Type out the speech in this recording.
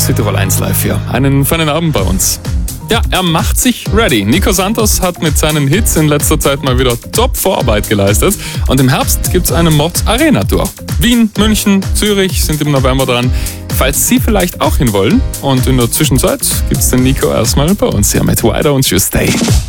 Südtirol 1 Live hier. Einen feinen Abend bei uns. Ja, er macht sich ready. Nico Santos hat mit seinen Hits in letzter Zeit mal wieder Top-Vorarbeit geleistet. Und im Herbst gibt's eine Mods Arena Tour. Wien, München, Zürich sind im November dran. Falls Sie vielleicht auch hin wollen. Und in der Zwischenzeit gibt's den Nico erstmal bei uns hier mit Wider und Tuesday.